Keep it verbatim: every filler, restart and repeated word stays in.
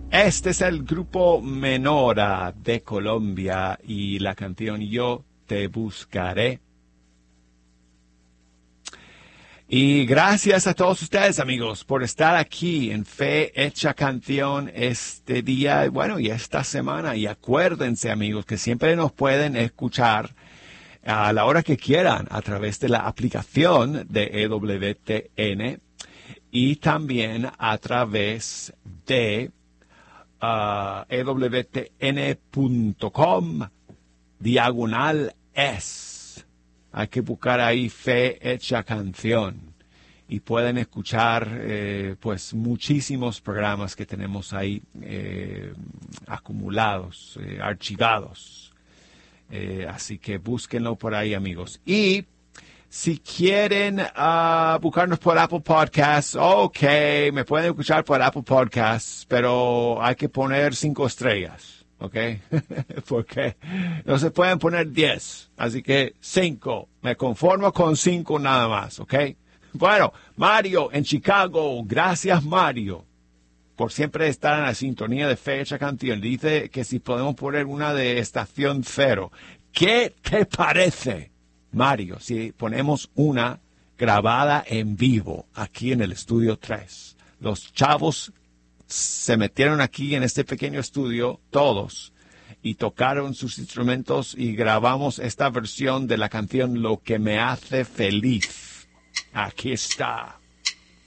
Este es el grupo Menora de Colombia y la canción Yo te buscaré. Y gracias a todos ustedes, amigos, por estar aquí en Fe Hecha Canción este día, bueno, y esta semana. Y acuérdense, amigos, que siempre nos pueden escuchar a la hora que quieran a través de la aplicación de E W T N y también a través de uh, E W T N punto com diagonal es. Hay que buscar ahí Fe Hecha Canción y pueden escuchar eh, pues muchísimos programas que tenemos ahí eh, acumulados, eh, archivados. Eh, así que búsquenlo por ahí, amigos. Y si quieren uh, buscarnos por Apple Podcasts, ok, me pueden escuchar por Apple Podcasts, pero hay que poner cinco estrellas. ¿Ok? Porque no se pueden poner diez. Así que cinco. Me conformo con cinco nada más. ¿Ok? Bueno, Mario en Chicago. Gracias, Mario, por siempre estar en la sintonía de Fe Hecha Canción. Dice que si podemos poner una de Estación Cero. ¿Qué te parece, Mario, si ponemos una grabada en vivo aquí en el estudio tres? Los chavos se metieron aquí en este pequeño estudio, todos, y tocaron sus instrumentos y grabamos esta versión de la canción Lo que me hace feliz. Aquí está.